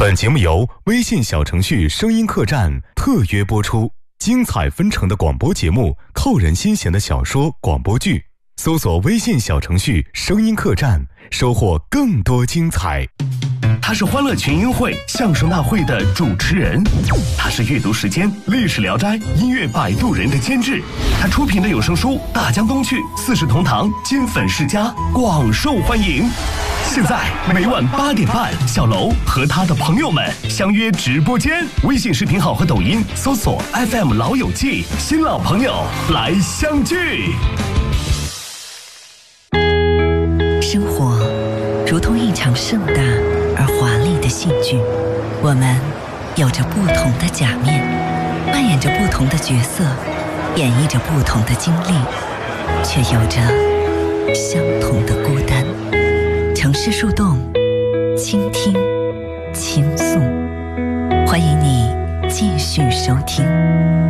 本节目由微信小程序声音客栈特约播出，精彩纷呈的广播节目，扣人心弦的小说广播剧，搜索微信小程序声音客栈，收获更多精彩。 他是欢乐群英会相声大会的主持人，他是阅读时间历史聊斋音乐摆渡人的监制，他出品的有声书《大江东去》四世同堂金粉世家广受欢迎。现在每晚8点半，小楼和他的朋友们相约直播间，微信视频号和抖音搜索 FM 老友记，新老朋友来相聚。 生活如同一场盛大而华丽的戏剧，我们有着不同的假面，扮演着不同的角色，演绎着不同的经历，却有着相同的孤单。城市树洞，倾听，倾诉，欢迎你继续收听。